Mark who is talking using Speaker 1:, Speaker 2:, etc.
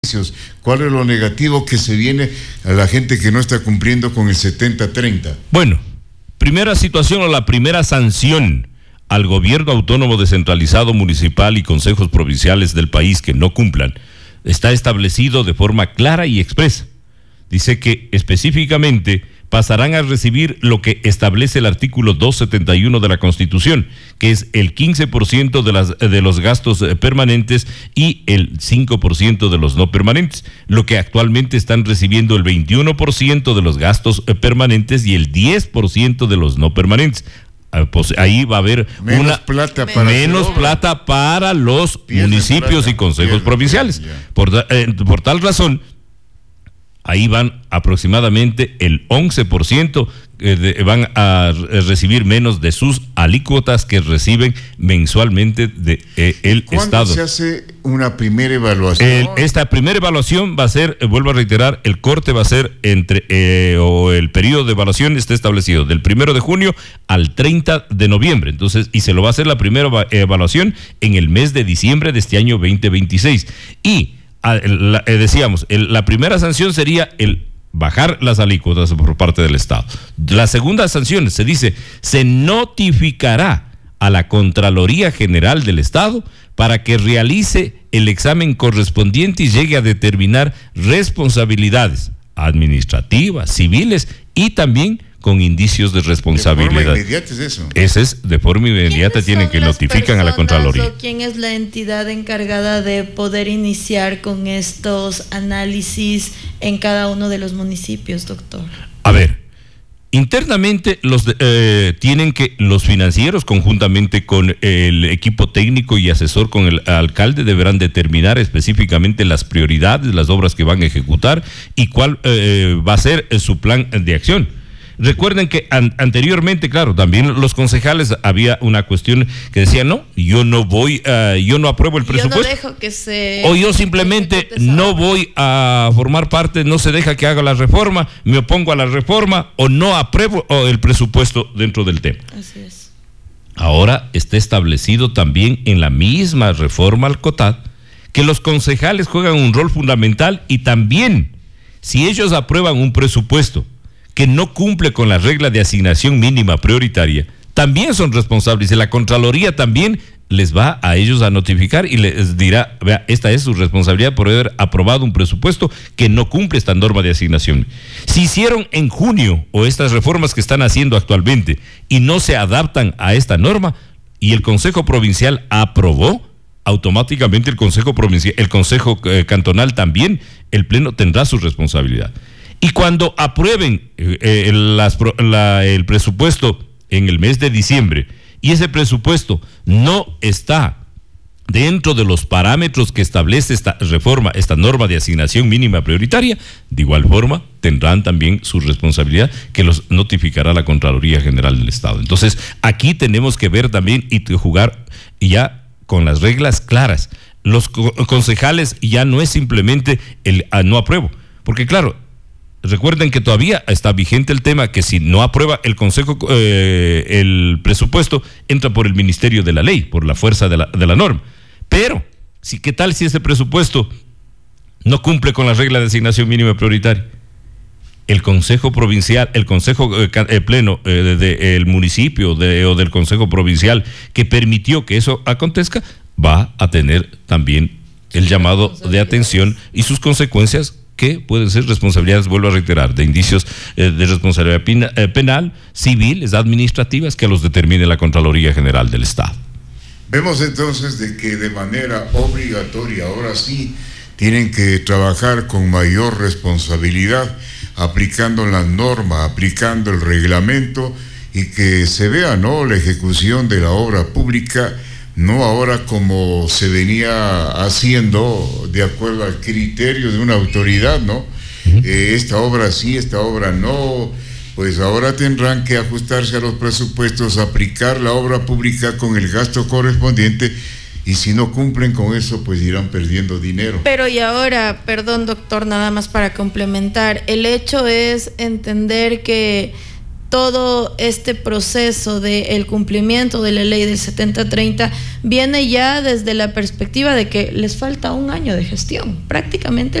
Speaker 1: ¿Cuál es lo negativo que se viene a la gente que no está cumpliendo con el 70-30?
Speaker 2: Bueno, primera situación o la primera sanción al gobierno autónomo descentralizado municipal y consejos provinciales del país que no cumplan está establecido de forma clara y expresa. Dice que específicamente pasarán a recibir lo que establece el artículo 271 de la Constitución, que es el 15% de los gastos permanentes y el 5% de los no permanentes, lo que actualmente están recibiendo el 21% de los gastos permanentes y el 10% de los no permanentes. Pues ahí va a haber
Speaker 1: menos plata
Speaker 2: para los municipios y consejos provinciales. Por tal razón, ahí van aproximadamente el 11% van a recibir menos de sus alícuotas que reciben mensualmente de el
Speaker 1: ¿Cuándo
Speaker 2: Estado.
Speaker 1: ¿Cuándo se hace una primera evaluación?
Speaker 2: Esta primera evaluación va a ser, vuelvo a reiterar, el corte va a ser o el periodo de evaluación está establecido del 1 de junio al 30 de noviembre. Entonces, y se lo va a hacer la primera evaluación en el mes de diciembre de este año 2026. Y decíamos, la primera sanción sería el bajar las alícuotas por parte del Estado. La segunda sanción se dice, se notificará a la Contraloría General del Estado para que realice el examen correspondiente y llegue a determinar responsabilidades administrativas, civiles y también con indicios de responsabilidad.
Speaker 1: De forma inmediata es eso.
Speaker 2: Ese es, de forma inmediata tienen que notifican a la Contraloría.
Speaker 3: ¿Quién es la entidad encargada de poder iniciar con estos análisis en cada uno de los municipios, doctor?
Speaker 2: A ver, internamente tienen que los financieros conjuntamente con el equipo técnico y asesor con el alcalde deberán determinar específicamente las prioridades, las obras que van a ejecutar y cuál va a ser su plan de acción. Recuerden que anteriormente, claro, también los concejales había una cuestión que decía, no, yo no apruebo el presupuesto.
Speaker 3: Yo no dejo que se...
Speaker 2: O yo simplemente no voy a formar parte, no se deja que haga la reforma, me opongo a la reforma o no apruebo el presupuesto dentro del tema.
Speaker 3: Así es.
Speaker 2: Ahora está establecido también en la misma reforma al COTAD que los concejales juegan un rol fundamental y también, si ellos aprueban un presupuesto que no cumple con la regla de asignación mínima prioritaria, también son responsables y la Contraloría también les va a ellos a notificar y les dirá, vea, esta es su responsabilidad por haber aprobado un presupuesto que no cumple esta norma de asignación. Si hicieron en junio o estas reformas que están haciendo actualmente y no se adaptan a esta norma y el Consejo Provincial aprobó, automáticamente el Consejo Provincial, el Consejo Cantonal también, el Pleno tendrá su responsabilidad. Y cuando aprueben el presupuesto en el mes de diciembre y ese presupuesto no está dentro de los parámetros que establece esta reforma, esta norma de asignación mínima prioritaria, de igual forma tendrán también su responsabilidad que los notificará la Contraloría General del Estado. Entonces, aquí tenemos que ver también y jugar ya con las reglas claras. Los concejales ya no es simplemente el no apruebo, porque claro, recuerden que todavía está vigente el tema que si no aprueba el Consejo el presupuesto, entra por el Ministerio de la Ley, por la fuerza de la norma. Pero, ¿qué tal si ese presupuesto no cumple con la regla de asignación mínima prioritaria? El Consejo Provincial, el Consejo Pleno del municipio o del Consejo Provincial que permitió que eso acontezca, va a tener también el llamado de atención y sus consecuencias que pueden ser responsabilidades, vuelvo a reiterar, de indicios de responsabilidad penal, civiles, administrativas, que los determine la Contraloría General del Estado.
Speaker 1: Vemos entonces de que de manera obligatoria, ahora sí, tienen que trabajar con mayor responsabilidad, aplicando la norma, aplicando el reglamento y que se vea, ¿no?, la ejecución de la obra pública, no ahora como se venía haciendo de acuerdo al criterio de una autoridad, ¿no? Esta obra sí, esta obra no, pues ahora tendrán que ajustarse a los presupuestos, aplicar la obra pública con el gasto correspondiente y si no cumplen con eso, pues irán perdiendo dinero.
Speaker 3: Pero y ahora, perdón doctor, nada más para complementar, el hecho es entender que todo este proceso del cumplimiento de la ley del 70-30 viene ya desde la perspectiva de que les falta un año de gestión, prácticamente